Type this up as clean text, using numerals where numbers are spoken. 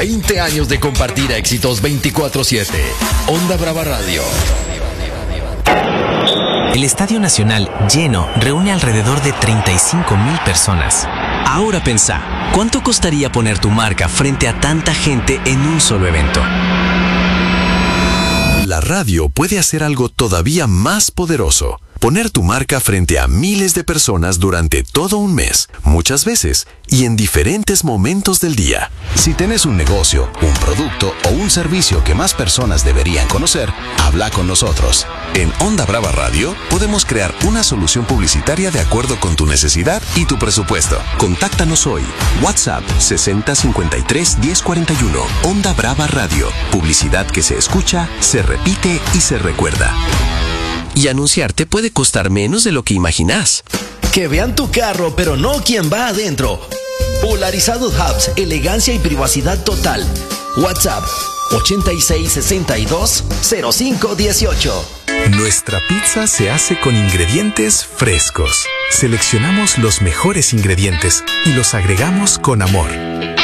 20 años de compartir éxitos 24/7. Onda Brava Radio. El Estadio Nacional lleno reúne alrededor de 35,000 personas. Ahora pensá, ¿cuánto costaría poner tu marca frente a tanta gente en un solo evento? La radio puede hacer algo todavía más poderoso. Poner tu marca frente a miles de personas durante todo un mes, muchas veces y en diferentes momentos del día. Si tenés un negocio, un producto o un servicio que más personas deberían conocer, habla con nosotros. En Onda Brava Radio podemos crear una solución publicitaria de acuerdo con tu necesidad y tu presupuesto. Contáctanos hoy. WhatsApp 6053-1041. Onda Brava Radio. Publicidad que se escucha, se repite y se recuerda. Y anunciarte puede costar menos de lo que imaginás. Que vean tu carro, pero no quién va adentro. Polarizados Hubs, elegancia y privacidad total. WhatsApp 8662-0518. Nuestra pizza se hace con ingredientes frescos. Seleccionamos los mejores ingredientes y los agregamos con amor.